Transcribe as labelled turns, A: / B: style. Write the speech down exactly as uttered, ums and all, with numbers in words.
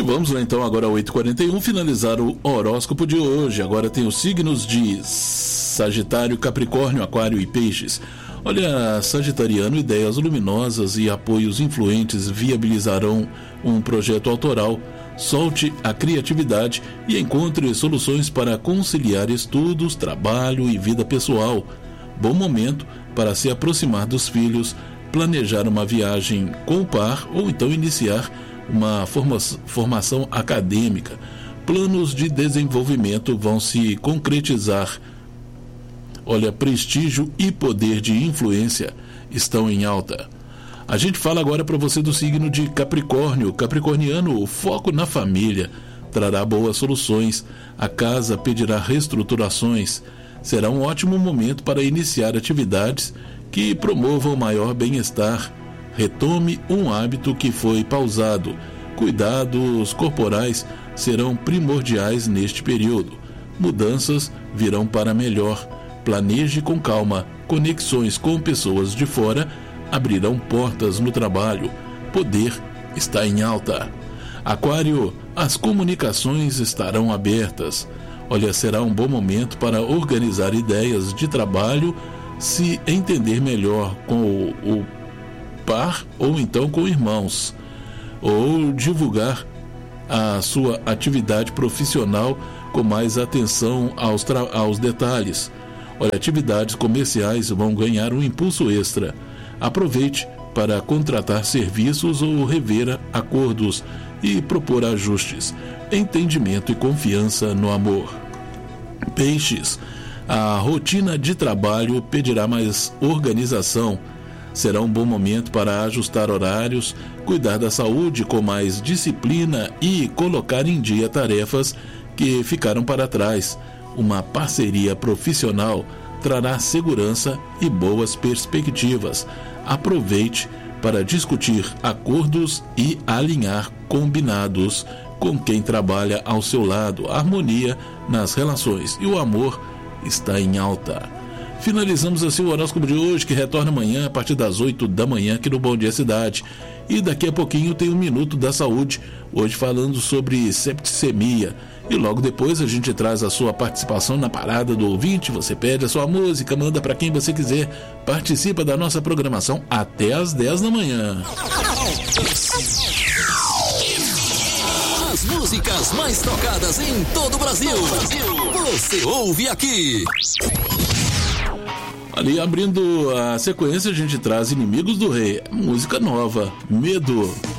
A: E vamos lá então agora às oito e quarenta e um finalizar o horóscopo de hoje. Agora tem os signos de Sagitário, Capricórnio, Aquário e Peixes. Olha, sagitariano, ideias luminosas e apoios influentes viabilizarão um projeto autoral. Solte a criatividade e encontre soluções para conciliar estudos, trabalho e vida pessoal. Bom momento para se aproximar dos filhos, planejar uma viagem com o par ou então iniciar uma forma, formação acadêmica. Planos de desenvolvimento vão se concretizar. Olha, prestígio e poder de influência estão em alta. A gente fala agora para você do signo de Capricórnio. Capricorniano, o foco na família trará boas soluções. A casa pedirá reestruturações. Será um ótimo momento para iniciar atividades que promovam maior bem-estar. Retome um hábito que foi pausado. Cuidados corporais serão primordiais neste período. Mudanças virão para melhor. Planeje com calma. Conexões com pessoas de fora abrirão portas no trabalho. Poder está em alta. Aquário, as comunicações estarão abertas. Olha, será um bom momento para organizar ideias de trabalho, se entender melhor com o, o par ou então com irmãos, ou divulgar a sua atividade profissional com mais atenção aos, tra- aos detalhes. Olha, atividades comerciais vão ganhar um impulso extra. Aproveite para contratar serviços ou rever acordos e propor ajustes. Entendimento e confiança no amor. Peixes, a rotina de trabalho pedirá mais organização. Será um bom momento para ajustar horários, cuidar da saúde com mais disciplina e colocar em dia tarefas que ficaram para trás. Uma parceria profissional trará segurança e boas perspectivas. Aproveite para discutir acordos e alinhar combinados com quem trabalha ao seu lado. Harmonia nas relações e o amor está em alta. Finalizamos assim o horóscopo de hoje, que retorna amanhã a partir das oito da manhã aqui no Bom Dia Cidade. E daqui a pouquinho tem um Minuto da Saúde, hoje falando sobre septicemia. E logo depois a gente traz a sua participação na parada do ouvinte. Você pede a sua música, manda para quem você quiser. Participa da nossa programação até às dez da manhã.
B: As músicas mais tocadas em todo o Brasil. Você ouve aqui.
A: Ali, abrindo a sequência, a gente traz Inimigos do Rei. Música nova, Medo.